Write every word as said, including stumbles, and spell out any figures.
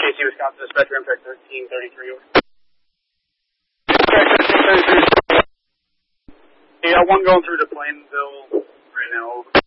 K C, Wisconsin, dispatcher, impact thirteen thirty-three. Yeah, one going through to Plainville right now.